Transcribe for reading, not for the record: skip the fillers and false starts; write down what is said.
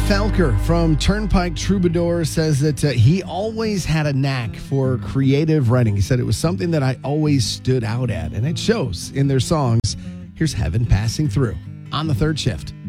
Felker from Turnpike Troubadour says that he always had a knack for creative writing. He said it was something that I always stood out at, and it shows in their songs. Here's Heaven Passing Through on the Third Shift.